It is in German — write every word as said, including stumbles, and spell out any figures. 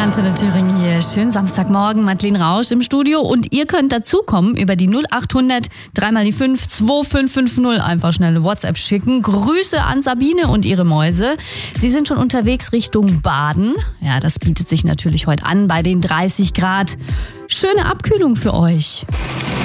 Antenne Thüringen hier. Schönen Samstagmorgen, Madeleine Rausch im Studio. Und ihr könnt dazukommen über die null acht hundert drei mal die fünf zwei fünf fünf null. Einfach schnell eine WhatsApp schicken. Grüße an Sabine und ihre Mäuse. Sie sind schon unterwegs Richtung Baden. Ja, das bietet sich natürlich heute an bei den dreißig Grad. Schöne Abkühlung für euch.